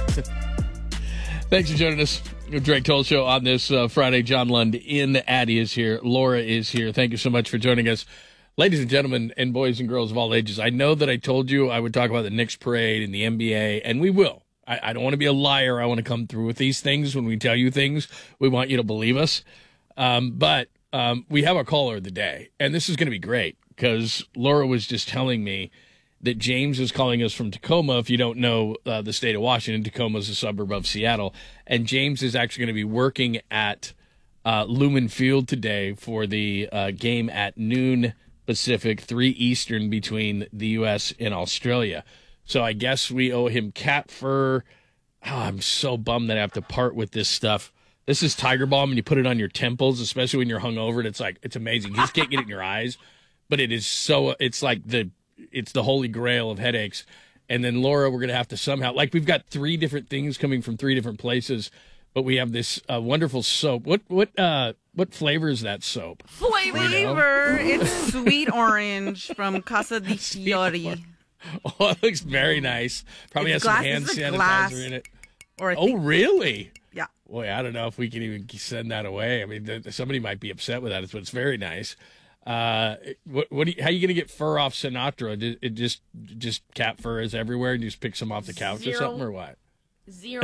Thanks for joining us. Drake Toll Show on this Friday. John Lund in. Addie is here. Laura is here. Thank you so much for joining us. Ladies and gentlemen and boys and girls of all ages, I know that I told you I would talk about the Knicks parade and the NBA, and we will. I don't want to be a liar. I want to come through with these things. When we tell you things, we want you to believe us. But we have a caller of the day, and this is going to be great because Laura was just telling me that James is calling us from Tacoma. If you don't know the state of Washington, Tacoma is a suburb of Seattle. And James is actually going to be working at Lumen Field today for the game at noon Pacific, 3 Eastern between the U.S. and Australia. So I guess we owe him cat fur. Oh, I'm so bummed that I have to part with this stuff. This is Tiger Balm, and you put it on your temples, especially when you're hungover. And it's amazing. You just can't get it in your eyes. But it is so, it's the holy grail of headaches. And then, Laura, we're going to have to somehow, we've got 3 different things coming from 3 different places, but we have this wonderful soap. What flavor is that soap? Flavor. It's sweet orange from Casa di Fiori. Oh, it looks very nice. Probably has some hand sanitizer in it. Really? Yeah. Boy, I don't know if we can even send that away. I mean, somebody might be upset with that, but it's very nice. How are you going to get fur off Sinatra? It just cat fur is everywhere, and you just pick some off the couch or something, or what? Zero.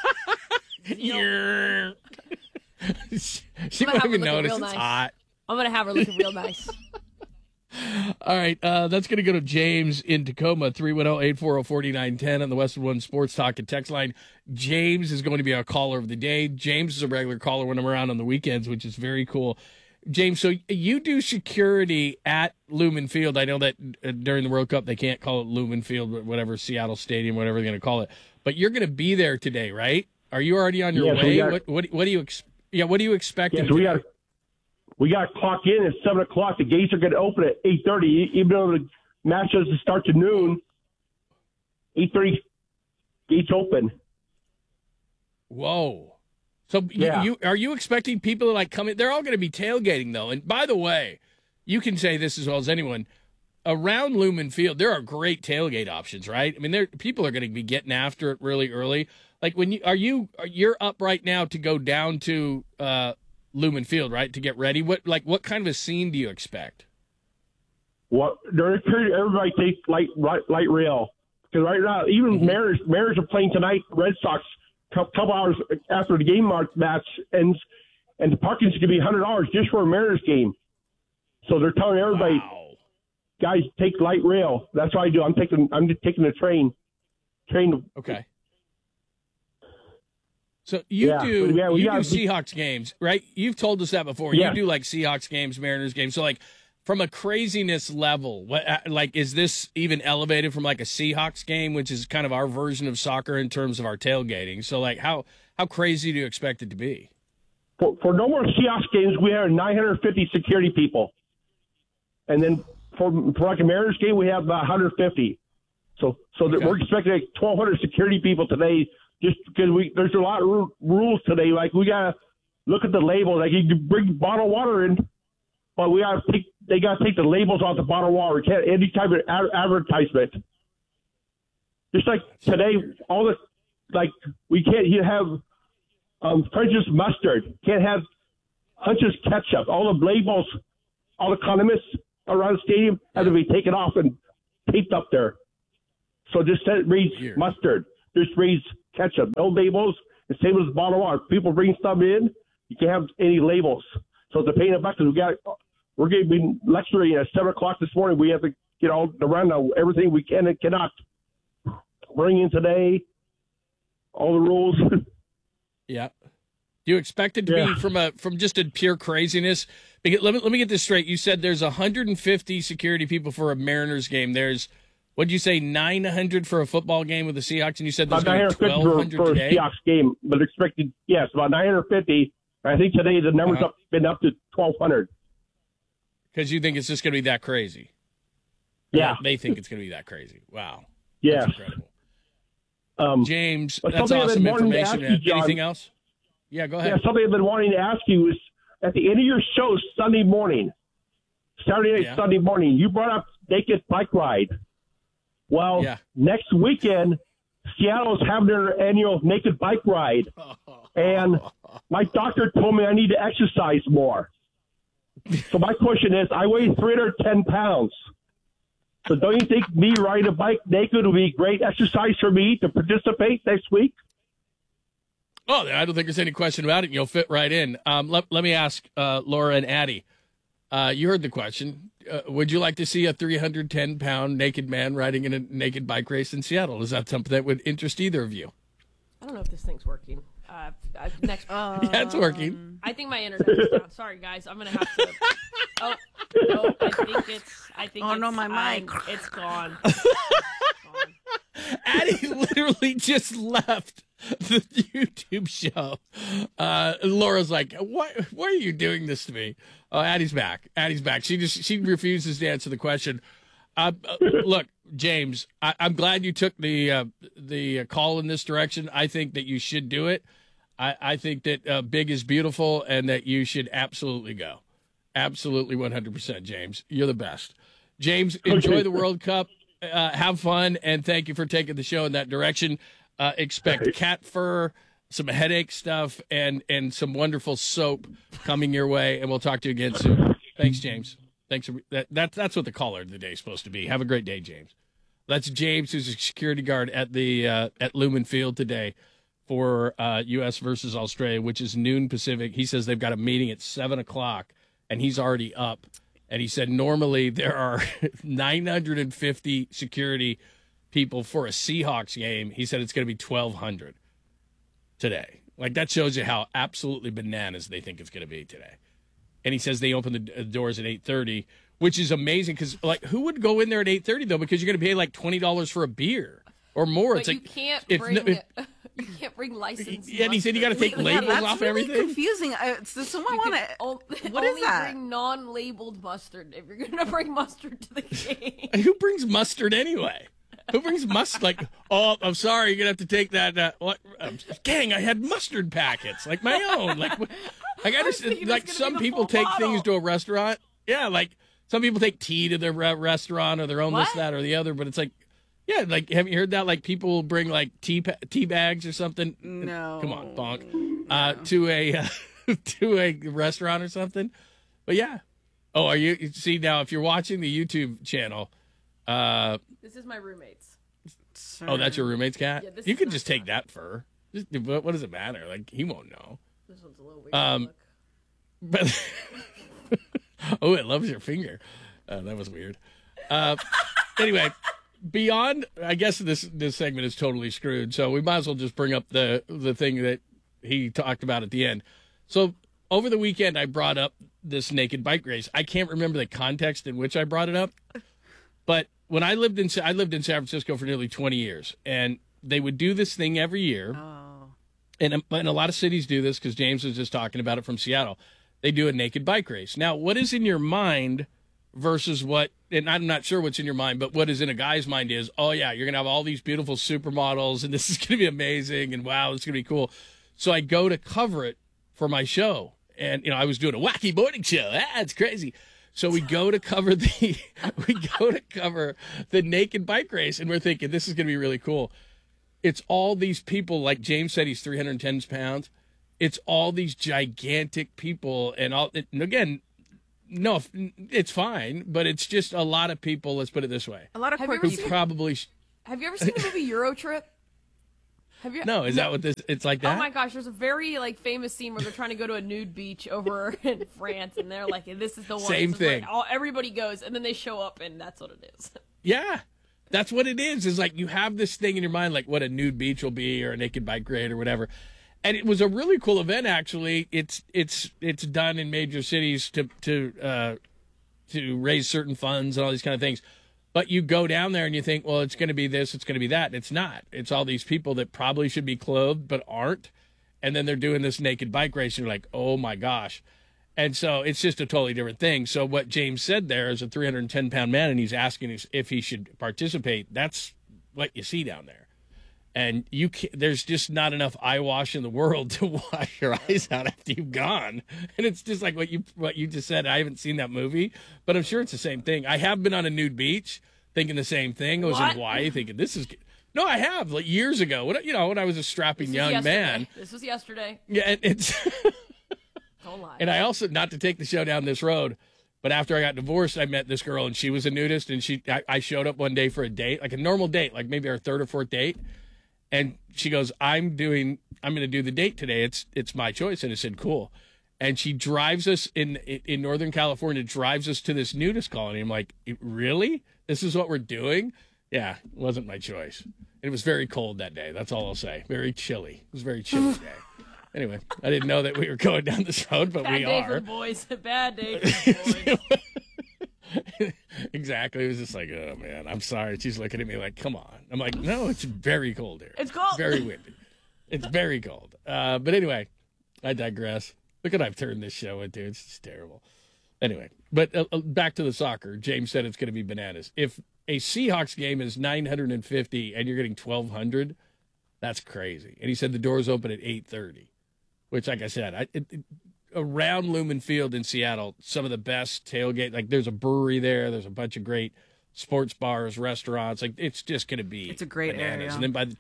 She might even notice it's hot. I'm going to have her looking real nice. All right, that's going to go to James in Tacoma, 310-840-4910 on the Westwood One Sports Talk and text line. James is going to be our caller of the day. James is a regular caller when I'm around on the weekends, which is very cool. James, so you do security at Lumen Field. I know that during the World Cup they can't call it Lumen Field, but whatever, Seattle Stadium, whatever they're going to call it. But you're going to be there today, right? Are you already on your way? What do you expect? Yes, we got to clock in at 7 o'clock. The gates are going to open at 8:30. Even though the match doesn't start to noon, 8:30 gates open. Whoa. So are you expecting people to come in? They're all going to be tailgating, though. And by the way, you can say this as well as anyone. Around Lumen Field, there are great tailgate options, right? I mean, people are going to be getting after it really early. You're up right now to go down to Lumen Field, right, to get ready. What kind of a scene do you expect? Well, during a period, everybody takes light rail because right now, even Mariners are playing tonight. Red Sox. Couple hours after the game match ends, and the parking's going to be $100 just for a Mariners game. So they're telling everybody, guys, take light rail. That's what I do. I'm just taking the train. Okay. So you do Seahawks games, right? You've told us that before. Yeah. You do Seahawks games, Mariners games. So from a craziness level, is this even elevated from a Seahawks game, which is kind of our version of soccer in terms of our tailgating? So how crazy do you expect it to be? For no more Seahawks games, we have 950 security people, and then for a Mariners game, we have about 150. So we're expecting 1,200 security people today, just because there's a lot of rules today. We gotta look at the labels. You can bring bottled water in, but they got to take the labels off the bottled water. We can't any type of advertisement. Just like today, all the we can't have French's mustard. Can't have Hunch's ketchup. All the labels, all the condiments around the stadium have to be taken off and taped up there. So just reads mustard. Just reads ketchup. No labels. The same as bottled water. People bring stuff in. You can't have any labels. So to pay the bucks, we're going to be lecturing at 7 o'clock this morning. We have to get all around everything we can and cannot bring in today, all the rules. Yeah. Do you expect it to be from just a pure craziness? Because let me get this straight. You said there's 150 security people for a Mariners game. There's, what'd you say, 900 for a football game with the Seahawks? And you said there's going to be 1,200 for today? a Seahawks game, but expected, about 950. I think today the numbers been up to 1,200. Because you think it's just going to be that crazy. Yeah. They think it's going to be that crazy. Wow. Yeah. That's incredible. James, that's awesome information. Anything else? Yeah, go ahead. Yeah, something I've been wanting to ask you is, at the end of your show Saturday night, Sunday morning, you brought up Naked Bike Ride. Well, next weekend, Seattle is having their annual naked bike ride, and my doctor told me I need to exercise more. So my question is, I weigh 310 pounds. So don't you think me riding a bike naked would be great exercise for me to participate next week? Oh, I don't think there's any question about it. You'll fit right in. Let me ask Laura and Addie. You heard the question. Would you like to see a 310-pound naked man riding in a naked bike race in Seattle? Is that something that would interest either of you? I don't know if this thing's working. Next. Yeah, it's working. I think my internet is down. Sorry, guys. I'm gonna have to. Oh, no, I think. Oh, no, my mic. It's gone. Addie literally just left the YouTube show. Laura's like, why are you doing this to me? Oh, Addie's back. She refuses to answer the question. Look, James, I'm glad you took the call in this direction. I think that you should do it. I think that big is beautiful and that you should absolutely go. Absolutely 100%, James. You're the best. James, enjoy the World Cup. Have fun, and thank you for taking the show in that direction. Expect cat fur, some headache stuff, and some wonderful soap coming your way, and we'll talk to you again soon. Thanks, James. Thanks. That's what the caller of the day is supposed to be. Have a great day, James. That's James, who's a security guard at the at Lumen Field today for U.S. versus Australia, which is noon Pacific. He says they've got a meeting at 7 o'clock, and he's already up. And he said normally there are 950 security people for a Seahawks game. He said it's going to be 1,200 today. Like, that shows you how absolutely bananas they think it's going to be today. And he says they open the doors at 8:30, which is amazing because, like, who would go in there at 8:30, though? Because you're going to pay, like, $20 for a beer or more. But it's you like can't you can't bring license. Yeah, and he said you got to take labels off really everything. Confusing. Does someone want to? What is that? Bring non-labeled mustard if you're going to bring mustard to the game. Who brings mustard anyway? Who brings mustard? Like, oh, I'm sorry, you're gonna have to take that. What? Gang, I had mustard packets, like my own. Like I understand. Like some people take things to a restaurant. Yeah, like some people take tea to their restaurant or their own this, that, or the other. But it's like, yeah, like haven't you heard that? Like people will bring like tea bags or something. No, come on, bonk. To a restaurant or something. But yeah. Oh, are you? See now, if you're watching the YouTube channel. This is my roommate's. Oh, that's your roommate's cat? Yeah, you could just take that fur. What does it matter? Like, he won't know. This one's a little weird. But oh, it loves your finger. That was weird. Anyway, beyond, I guess this segment is totally screwed, so we might as well just bring up the thing that he talked about at the end. So over the weekend, I brought up this naked bike race. I can't remember the context in which I brought it up, but when I lived in San Francisco for nearly 20 years, and they would do this thing every year. Oh. And a lot of cities do this because James was just talking about it from Seattle. They do a naked bike race. Now, what is in your mind versus what, and I'm not sure what's in your mind, but what is in a guy's mind is, oh, yeah, you're going to have all these beautiful supermodels, and this is going to be amazing, and wow, it's going to be cool. So I go to cover it for my show. And, I was doing a wacky morning show. It's crazy. So we go to cover the naked bike race, and we're thinking this is going to be really cool. It's all these people, like James said, he's 310 pounds. It's all these gigantic people, and again, no, it's fine, but it's just a lot of people. Let's put it this way: a lot of Have quirky you ever people. probably. Have you ever seen the movie Euro Trip? Have you? No, is that what this? It's like that. Oh my gosh, there's a very famous scene where they're trying to go to a nude beach over in France, and they're like, "This is the one." Same thing. Everybody goes, and then they show up, and that's what it is. Yeah, that's what it is. Is like you have this thing in your mind, like what a nude beach will be, or a naked bike raid, or whatever. And it was a really cool event. Actually, it's done in major cities to raise certain funds and all these kind of things. But you go down there and you think, well, it's going to be this, it's going to be that. And it's not. It's all these people that probably should be clothed but aren't. And then they're doing this naked bike race. And you're like, oh, my gosh. And so it's just a totally different thing. So what James said there is a 310-pound man, and he's asking if he should participate. That's what you see down there. And there's just not enough eyewash in the world to wash your eyes out after you've gone. And it's just like what you just said. I haven't seen that movie, but I'm sure it's the same thing. I have been on a nude beach thinking the same thing. I was in Hawaii thinking this is No, I have, like years ago. When I was a strapping young man. This was yesterday. Yeah, and it's Don't lie. and I also, not to take the show down this road, but after I got divorced, I met this girl and she was a nudist, and I showed up one day for a date, like a normal date, like maybe our third or fourth date, and she goes, I'm going to do the date today. It's my choice. And I said, cool. And she drives us in Northern California, drives us to this nudist colony. I'm like, really? This is what we're doing? Yeah, it wasn't my choice. It was very cold that day. That's all I'll say. Very chilly. It was a very chilly day. Anyway, I didn't know that we were going down this road, but we Bad day are. for the boys. Bad day for the boys. Exactly. It was just like, oh, man, I'm sorry. She's looking at me like, come on. I'm like, no, it's very cold here. It's cold. Very windy. It's very cold. But anyway, I digress. Look what I've turned this show into. It's just terrible. Anyway, but back to the soccer. James said it's going to be bananas. If a Seahawks game is 950 and you're getting 1,200, that's crazy. And he said the doors open at 8:30, which, like I said, around Lumen Field in Seattle, some of the best tailgate. Like, there's a brewery there. There's a bunch of great sports bars, restaurants. Like, it's just going to be It's a great bananas. area. And then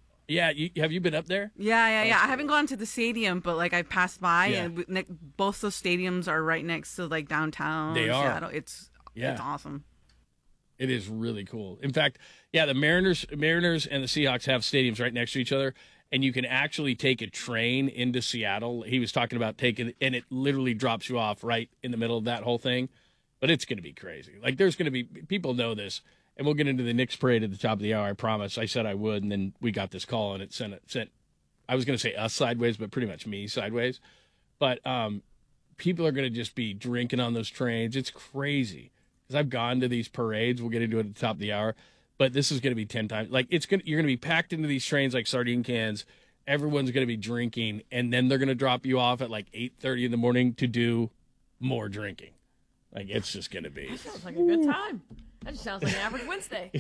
have you been up there? Yeah. I haven't gone to the stadium, but like I passed by, Yeah. and both those stadiums are right next to like downtown. They are. Seattle. It's awesome. It is really cool. In fact, the Mariners and the Seahawks have stadiums right next to each other, and you can actually take a train into Seattle. He was talking about and it literally drops you off right in the middle of that whole thing. But it's going to be crazy. Like, there's going to be people know this. And we'll get into the Knicks parade at the top of the hour, I promise. I said I would, and then we got this call, and it sent I was going to say us sideways, but pretty much me sideways. But people are going to just be drinking on those trains. It's crazy. Because I've gone to these parades. We'll get into it at the top of the hour. But this is going to be 10 times. Like, you're going to be packed into these trains like sardine cans. Everyone's going to be drinking, and then they're going to drop you off at like 8:30 in the morning to do more drinking. Like, it's just going to be. That sounds like a good time. That just sounds like an average Wednesday.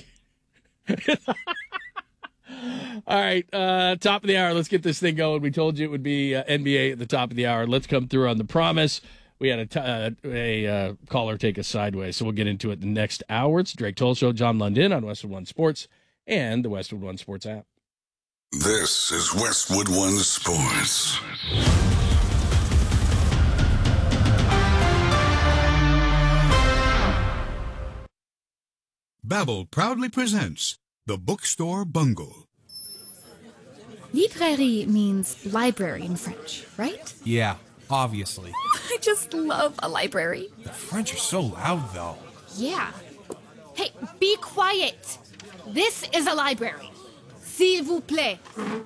All right, top of the hour. Let's get this thing going. We told you it would be NBA at the top of the hour. Let's come through on the promise. We had a caller take us sideways, so we'll get into it the next hour. It's Drake Toll Show, John London on Westwood One Sports and the Westwood One Sports app. This is Westwood One Sports. Babbel proudly presents The Bookstore Bungle. Librairie means library in French, right? Yeah, obviously. I just love a library. The French are so loud, though. Yeah. Hey, be quiet. This is a library. S'il vous plaît.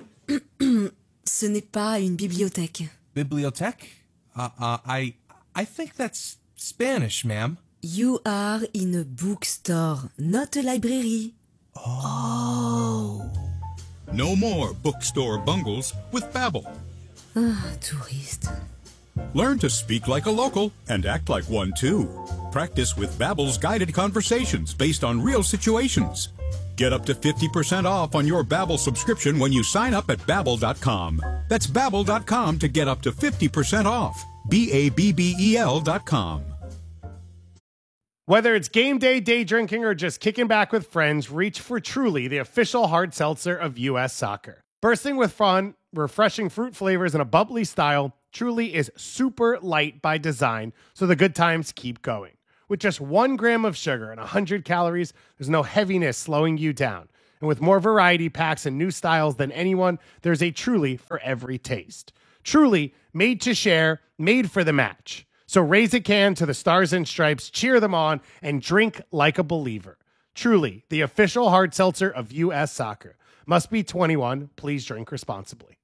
Ce n'est pas une bibliothèque. Bibliothèque? I think that's Spanish, ma'am. You are in a bookstore, not a library. Oh. No more bookstore bungles with Babbel. Touriste. Learn to speak like a local and act like one too. Practice with Babbel's guided conversations based on real situations. Get up to 50% off on your Babbel subscription when you sign up at Babbel.com. That's Babbel.com to get up to 50% off. Babbel.com. Whether it's game day, day drinking, or just kicking back with friends, reach for Truly, the official hard seltzer of U.S. Soccer. Bursting with fun, refreshing fruit flavors, and a bubbly style, Truly is super light by design, so the good times keep going. With just 1 gram of sugar and 100 calories, there's no heaviness slowing you down. And with more variety packs and new styles than anyone, there's a Truly for every taste. Truly, made to share, made for the match. So raise a can to the Stars and Stripes, cheer them on, and drink like a believer. Truly, the official hard seltzer of U.S. Soccer. Must be 21. Please drink responsibly.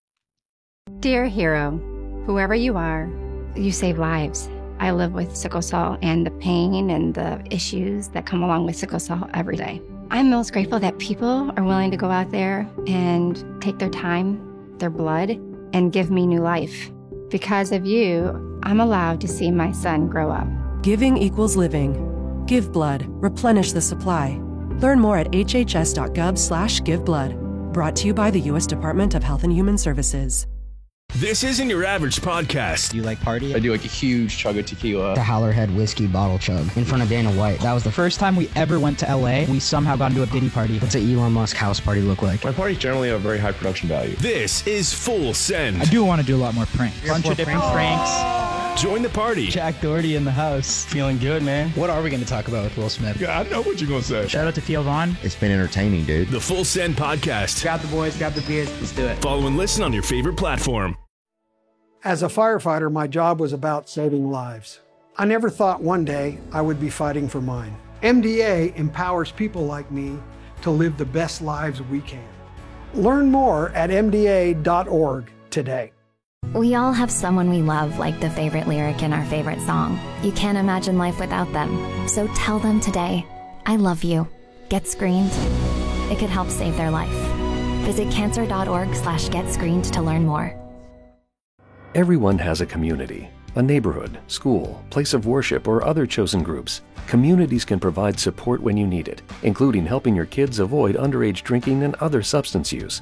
Dear hero, whoever you are, you save lives. I live with sickle cell and the pain and the issues that come along with sickle cell every day. I'm most grateful that people are willing to go out there and take their time, their blood, and give me new life. Because of you, I'm allowed to see my son grow up. Giving equals living. Give blood. Replenish the supply. Learn more at hhs.gov/giveblood. Brought to you by the U.S. Department of Health and Human Services. This isn't your average podcast. You like party? I do like a huge chug of tequila. The Howlerhead whiskey bottle chug in front of Dana White. That was the first time we ever went to LA. We somehow got into a Diddy party. What's an Elon Musk house party look like? My parties generally have very high production value. This is Full Send. I do want to do a lot more pranks. A bunch of different pranks. Join the party. Jack Doherty in the house. Feeling good, man. What are we going to talk about with Will Smith? Yeah, I know what you're going to say. Shout out to Theo Vaughn. It's been entertaining, dude. The Full Send Podcast. Grab the boys, grab the beers. Let's do it. Follow and listen on your favorite platform. As a firefighter, my job was about saving lives. I never thought one day I would be fighting for mine. MDA empowers people like me to live the best lives we can. Learn more at MDA.org today. We all have someone we love, like the favorite lyric in our favorite song. You can't imagine life without them. So tell them today, I love you. Get screened. It could help save their life. Visit cancer.org/getscreened to learn more. Everyone has a community, a neighborhood, school, place of worship, or other chosen groups. Communities can provide support when you need it, including helping your kids avoid underage drinking and other substance use.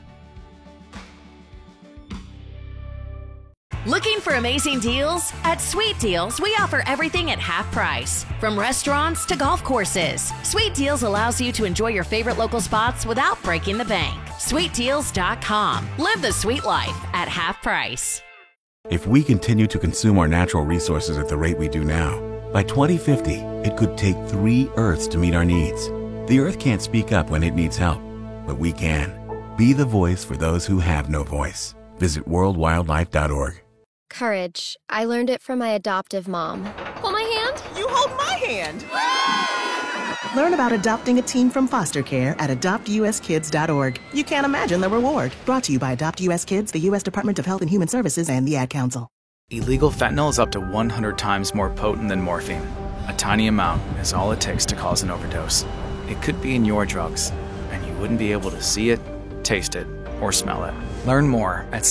Looking for amazing deals? At Sweet Deals, we offer everything at half price. From restaurants to golf courses, Sweet Deals allows you to enjoy your favorite local spots without breaking the bank. SweetDeals.com. Live the sweet life at half price. If we continue to consume our natural resources at the rate we do now, by 2050, it could take 3 Earths to meet our needs. The Earth can't speak up when it needs help, but we can. Be the voice for those who have no voice. Visit worldwildlife.org. Courage. I learned it from my adoptive mom. Hold my hand. You hold my hand. Learn about adopting a teen from foster care at adoptuskids.org. You can't imagine the reward. Brought to you by Adopt US Kids, the U.S. Department of Health and Human Services, and the Ad Council. Illegal fentanyl is up to 100 times more potent than morphine. A tiny amount is all it takes to cause an overdose. It could be in your drugs, and you wouldn't be able to see it, taste it, or smell it. Learn more at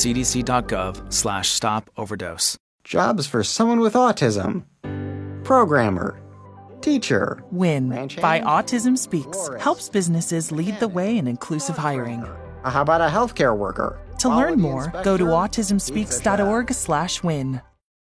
cdc.gov/stop-overdose. Jobs for someone with autism. Programmer. Teacher. WIN by Autism Speaks helps businesses lead the way in inclusive hiring. How about a healthcare worker? To learn more, go to autismspeaks.org/win.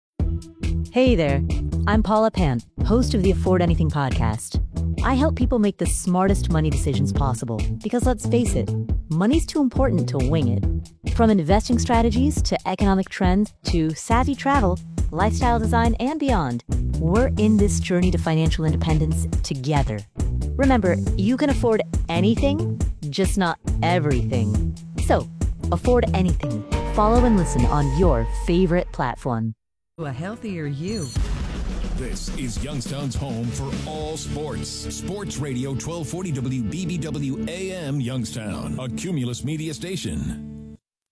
Hey there, I'm Paula Pant, host of the Afford Anything podcast. I help people make the smartest money decisions possible because let's face it, money's too important to wing it. From investing strategies to economic trends to savvy travel, lifestyle design, and beyond, we're in this journey to financial independence together. Remember, you can afford anything, just not everything. So, afford anything. Follow and listen on your favorite platform. A healthier you. This is Youngstown's home for all sports. Sports Radio 1240 WBBW AM Youngstown, a Cumulus media station.